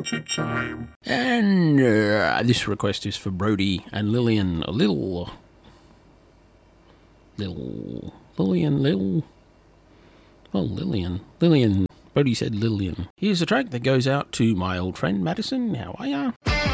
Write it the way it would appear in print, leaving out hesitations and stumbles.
Haunted Time. And this request is for Brody and Lillian. Lillian. Brody said Lillian. Here's a track that goes out to my old friend Madison. How are ya?